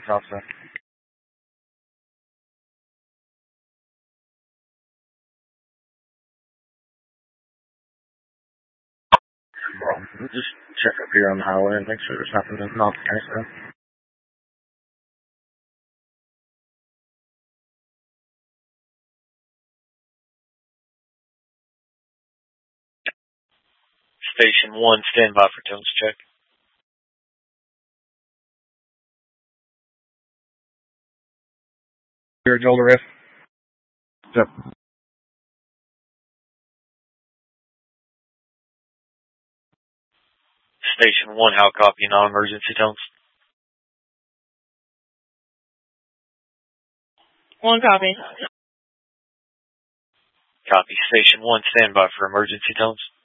officer. Just check up here on the highway and make sure there's nothing that's not the case there. Station 1, stand by for tones check. Here, Joel the Riff. Yep. Station 1, how copy non-emergency tones? 1 copy. Copy. Station 1, stand by for emergency tones.